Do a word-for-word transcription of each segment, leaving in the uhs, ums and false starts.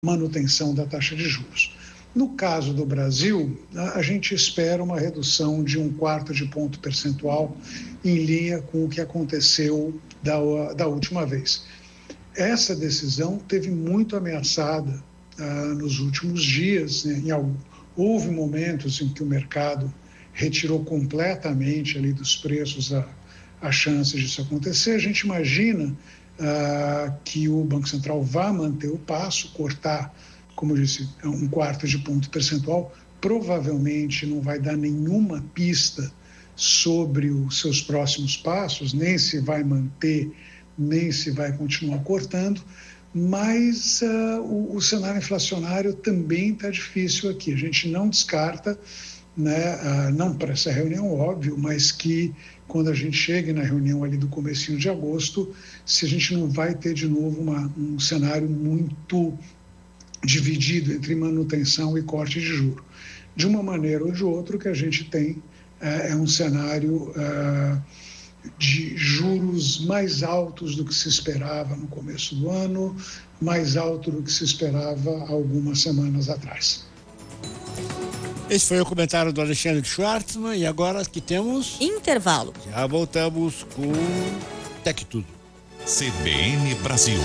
manutenção da taxa de juros. No caso do Brasil, a gente espera uma redução de um quarto de ponto percentual em linha com o que aconteceu da, da última vez. Essa decisão teve muito ameaçada ah, nos últimos dias, né? Em algum, houve momentos em que o mercado retirou completamente ali dos preços a, a chance disso acontecer. A gente imagina ah, que o Banco Central vá manter o passo, cortar, como eu disse, um quarto de ponto percentual, provavelmente não vai dar nenhuma pista sobre os seus próximos passos, nem se vai manter, nem se vai continuar cortando, mas uh, o, o cenário inflacionário também está difícil aqui. A gente não descarta, né, uh, não para essa reunião, óbvio, mas que quando a gente chegue na reunião ali do comecinho de agosto, se a gente não vai ter de novo uma, um cenário muito dividido entre manutenção e corte de juros. De uma maneira ou de outra, o que a gente tem uh, é um cenário uh, de juros mais altos do que se esperava no começo do ano, mais alto do que se esperava algumas semanas atrás. Esse foi o comentário do Alexandre Schwartzman e agora que temos... intervalo. Já voltamos com Tec Tudo. C B N Brasil.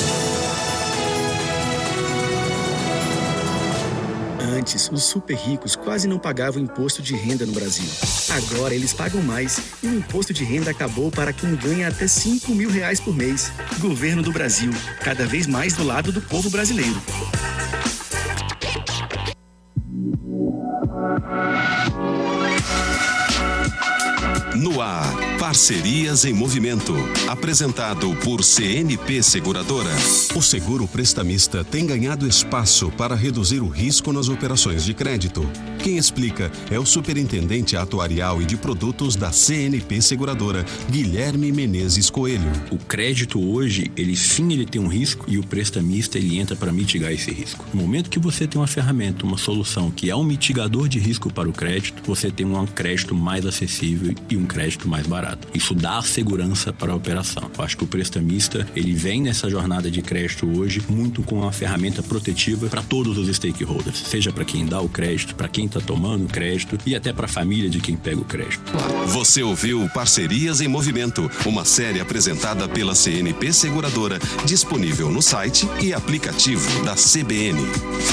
Antes, os super ricos quase não pagavam imposto de renda no Brasil. Agora eles pagam mais e o imposto de renda acabou para quem ganha até cinco mil reais por mês. Governo do Brasil, cada vez mais do lado do povo brasileiro. No ar, Parcerias em Movimento. Apresentado por C N P Seguradora. O seguro prestamista tem ganhado espaço para reduzir o risco nas operações de crédito. Quem explica é o superintendente atuarial e de produtos da C N P Seguradora, Guilherme Menezes Coelho. O crédito hoje, ele sim, ele tem um risco e o prestamista, ele entra para mitigar esse risco. No momento que você tem uma ferramenta, uma solução que é um mitigador de risco para o crédito, você tem um crédito mais acessível e um crédito mais barato. Isso dá segurança para a operação. Eu acho que o prestamista, ele vem nessa jornada de crédito hoje muito com uma ferramenta protetiva para todos os stakeholders, seja para quem dá o crédito, para quem está tomando o crédito e até para a família de quem pega o crédito. Você ouviu Parcerias em Movimento, uma série apresentada pela C N P Seguradora, disponível no site e aplicativo da C B N.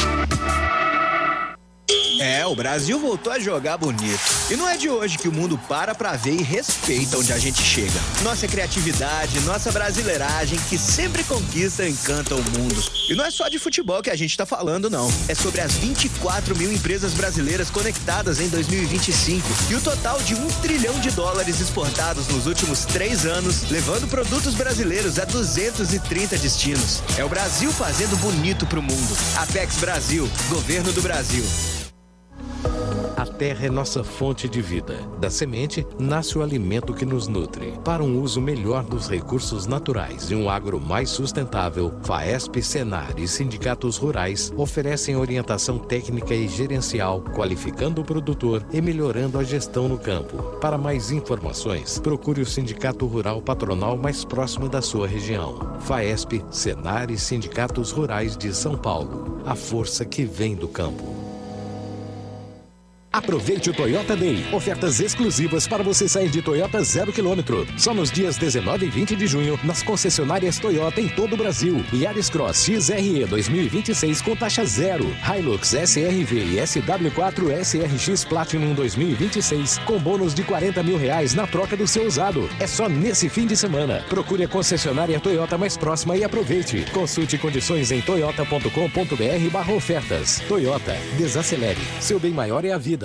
É, o Brasil voltou a jogar bonito. E não é de hoje que o mundo para pra ver e respeita onde a gente chega. Nossa criatividade, nossa brasileiragem, que sempre conquista e encanta o mundo. E não é só de futebol que a gente tá falando, não. É sobre as vinte e quatro mil empresas brasileiras conectadas em dois mil e vinte e cinco e o total de um trilhão de dólares exportados nos últimos três anos, levando produtos brasileiros a duzentos e trinta destinos. É o Brasil fazendo bonito pro mundo. Apex Brasil, Governo do Brasil. A terra é nossa fonte de vida. Da semente, nasce o alimento que nos nutre. Para um uso melhor dos recursos naturais e um agro mais sustentável, FAESP, Senar e sindicatos rurais oferecem orientação técnica e gerencial, qualificando o produtor e melhorando a gestão no campo. Para mais informações, procure o Sindicato Rural Patronal mais próximo da sua região. FAESP, Senar e sindicatos rurais de São Paulo. A força que vem do campo. Aproveite o Toyota Day. Ofertas exclusivas para você sair de Toyota zero quilômetro. Só nos dias dezenove e vinte de junho, nas concessionárias Toyota em todo o Brasil. Yaris Cross X R E dois mil e vinte e seis com taxa zero. Hilux S R V e S W quatro S R X Platinum dois mil e vinte e seis com bônus de quarenta mil reais na troca do seu usado. É só nesse fim de semana. Procure a concessionária Toyota mais próxima e aproveite. Consulte condições em toyota ponto com ponto br barra ofertas. Toyota, desacelere. Seu bem maior é a vida.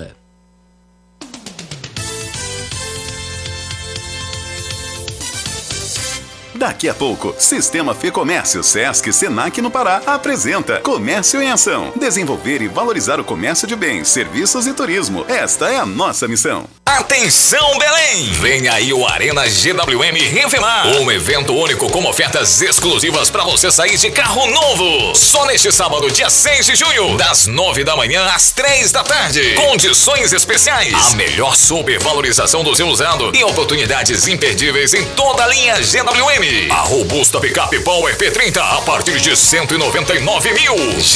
Daqui a pouco, Sistema Fê Comércio, Sesc e Senac no Pará apresenta Comércio em Ação. Desenvolver e valorizar o comércio de bens, serviços e turismo. Esta é a nossa missão. Atenção, Belém! Vem aí o Arena G W M Revemar, um evento único com ofertas exclusivas para você sair de carro novo. Só neste sábado, dia seis de junho, das nove da manhã às três da tarde. Condições especiais, a melhor supervalorização do seu usado e oportunidades imperdíveis em toda a linha G W M. A robusta picape Power P trinta a partir de cento e noventa e nove mil.